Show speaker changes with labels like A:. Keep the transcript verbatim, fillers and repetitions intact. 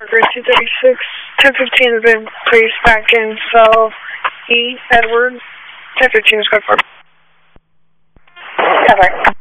A: Parker two thirty-six, ten fifteen has been placed back in cell E, Edward, ten fifteen is good for.
B: Cover.